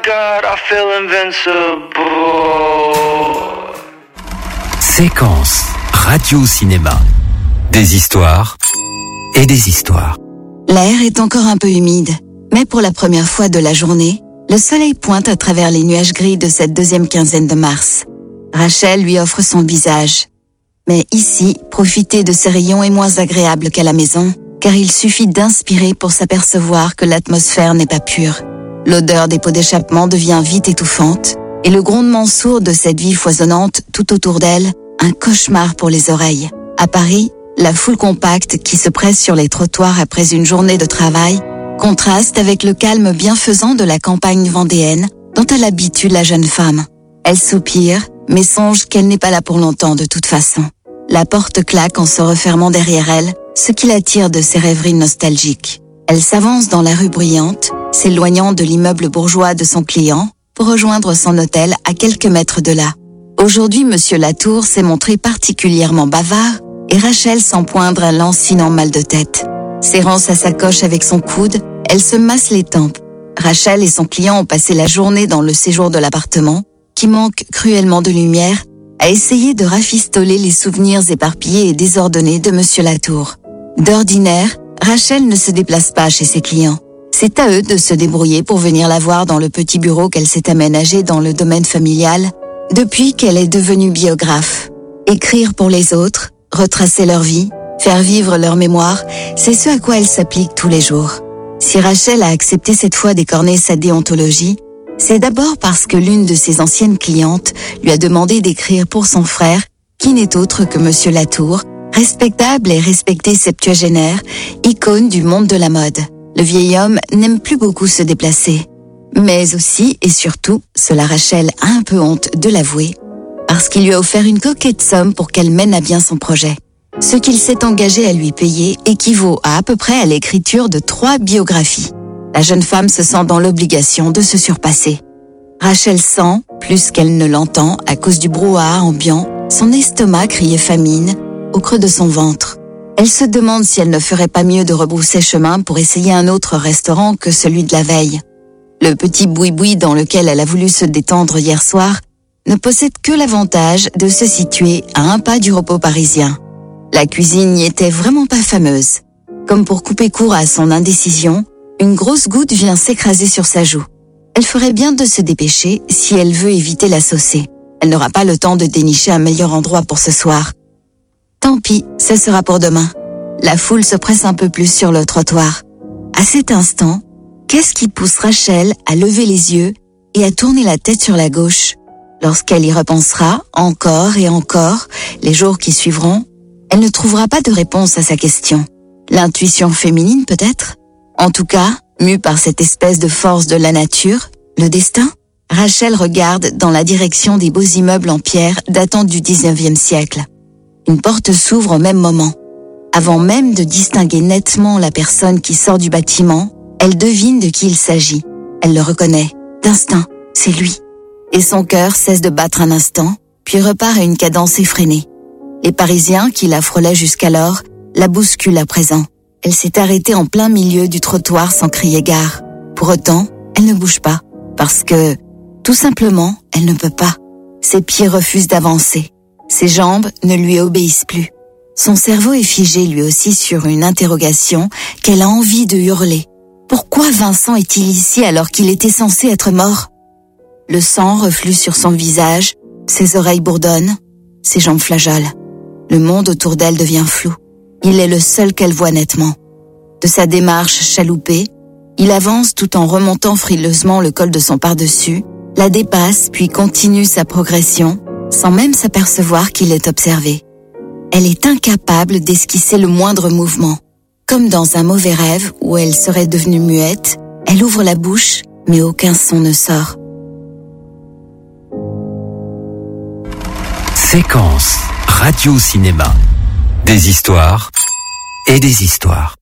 God, I feel invincible. Séquence radio-cinéma. Des histoires et des histoires. L'air est encore un peu humide, mais pour la première fois de la journée, le soleil pointe à travers les nuages gris de cette deuxième quinzaine de mars. Rachel lui offre son visage. Mais ici, profiter de ces rayons est moins agréable qu'à la maison, car il suffit d'inspirer pour s'apercevoir que l'atmosphère n'est pas pure. L'odeur des pots d'échappement devient vite étouffante, et le grondement sourd de cette vie foisonnante tout autour d'elle, un cauchemar pour les oreilles. À Paris, la foule compacte qui se presse sur les trottoirs après une journée de travail contraste avec le calme bienfaisant de la campagne vendéenne dont elle habitue la jeune femme. Elle soupire, mais songe qu'elle n'est pas là pour longtemps de toute façon. La porte claque en se refermant derrière elle, ce qui l'attire de ses rêveries nostalgiques. Elle s'avance dans la rue bruyante, s'éloignant de l'immeuble bourgeois de son client pour rejoindre son hôtel à quelques mètres de là. Aujourd'hui, Monsieur Latour s'est montré particulièrement bavard et Rachel sent poindre un lancinant mal de tête. Serrant sa sacoche avec son coude, elle se masse les tempes. Rachel et son client ont passé la journée dans le séjour de l'appartement, qui manque cruellement de lumière, à essayer de rafistoler les souvenirs éparpillés et désordonnés de Monsieur Latour. D'ordinaire, Rachel ne se déplace pas chez ses clients. C'est à eux de se débrouiller pour venir la voir dans le petit bureau qu'elle s'est aménagé dans le domaine familial depuis qu'elle est devenue biographe. Écrire pour les autres, retracer leur vie, faire vivre leur mémoire, c'est ce à quoi elle s'applique tous les jours. Si Rachel a accepté cette fois d'écorner sa déontologie, c'est d'abord parce que l'une de ses anciennes clientes lui a demandé d'écrire pour son frère, qui n'est autre que Monsieur Latour, respectable et respecté septuagénaire, icône du monde de la mode. Le vieil homme n'aime plus beaucoup se déplacer. Mais aussi et surtout, cela Rachel a un peu honte de l'avouer, parce qu'il lui a offert une coquette somme pour qu'elle mène à bien son projet. Ce qu'il s'est engagé à lui payer équivaut à peu près à l'écriture de 3 biographies. La jeune femme se sent dans l'obligation de se surpasser. Rachel sent, plus qu'elle ne l'entend à cause du brouhaha ambiant, son estomac crier famine au creux de son ventre. Elle se demande si elle ne ferait pas mieux de rebrousser chemin pour essayer un autre restaurant que celui de la veille. Le petit boui-boui dans lequel elle a voulu se détendre hier soir ne possède que l'avantage de se situer à un pas du repos parisien. La cuisine n'y était vraiment pas fameuse. Comme pour couper court à son indécision, une grosse goutte vient s'écraser sur sa joue. Elle ferait bien de se dépêcher si elle veut éviter la saucer. Elle n'aura pas le temps de dénicher un meilleur endroit pour ce soir. Tant pis, ça sera pour demain. La foule se presse un peu plus sur le trottoir. À cet instant, qu'est-ce qui pousse Rachel à lever les yeux et à tourner la tête sur la gauche? Lorsqu'elle y repensera, encore et encore, les jours qui suivront, elle ne trouvera pas de réponse à sa question. L'intuition féminine peut-être? En tout cas, mue par cette espèce de force de la nature, le destin, Rachel regarde dans la direction des beaux immeubles en pierre datant du 19e siècle. Une porte s'ouvre au même moment. Avant même de distinguer nettement la personne qui sort du bâtiment, elle devine de qui il s'agit. Elle le reconnaît. D'instinct, c'est lui. Et son cœur cesse de battre un instant, puis repart à une cadence effrénée. Les Parisiens qui la frôlaient jusqu'alors la bousculent à présent. Elle s'est arrêtée en plein milieu du trottoir sans crier gare. Pour autant, elle ne bouge pas, parce que, tout simplement, elle ne peut pas. Ses pieds refusent d'avancer. Ses jambes ne lui obéissent plus. Son cerveau est figé lui aussi sur une interrogation qu'elle a envie de hurler. Pourquoi Vincent est-il ici alors qu'il était censé être mort? Le sang reflue sur son visage, ses oreilles bourdonnent, ses jambes flageolent. Le monde autour d'elle devient flou. Il est le seul qu'elle voit nettement. De sa démarche chaloupée, il avance tout en remontant frileusement le col de son pardessus, la dépasse puis continue sa progression, sans même s'apercevoir qu'il est observé. Elle est incapable d'esquisser le moindre mouvement. Comme dans un mauvais rêve où elle serait devenue muette, elle ouvre la bouche, mais aucun son ne sort. Séquence radio-cinéma. Des histoires et des histoires.